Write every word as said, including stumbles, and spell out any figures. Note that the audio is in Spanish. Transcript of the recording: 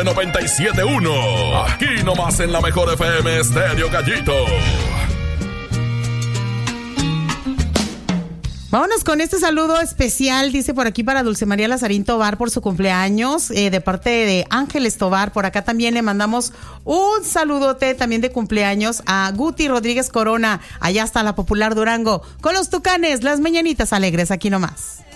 siete noventa y siete punto uno. Aquí nomás en la mejor F M Estéreo Gallito. Vámonos con este saludo especial, dice por aquí para Dulce María Lazarín Tobar por su cumpleaños, eh, de parte de Ángeles Tobar. Por acá también le mandamos un saludote también de cumpleaños a Guti Rodríguez Corona, allá hasta la Popular Durango, con los Tucanes, las mañanitas alegres, aquí nomás.